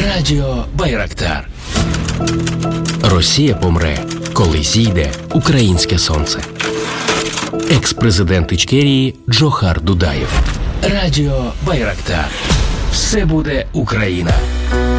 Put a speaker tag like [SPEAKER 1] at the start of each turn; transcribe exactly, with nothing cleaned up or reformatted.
[SPEAKER 1] Радіо Байрактар. Росія помре, коли зійде українське сонце. Екс-президент Ічкерії Джохар Дудаєв. Радіо Байрактар. Все буде Україна.